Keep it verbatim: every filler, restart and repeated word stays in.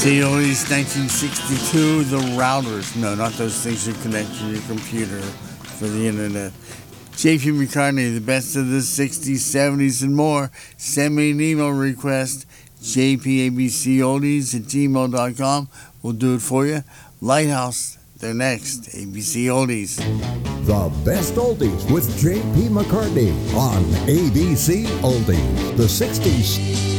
The oldies nineteen sixty-two, the routers. No, not those things you connect to your computer for the internet. J P McCartney, the best of the sixties, seventies, and more. Send me an email request, j p a b c oldies at gmail dot com. We'll do it for you. Lighthouse, they're next. A B C Oldies. The best oldies with J P McCartney on A B C Oldies. The sixties.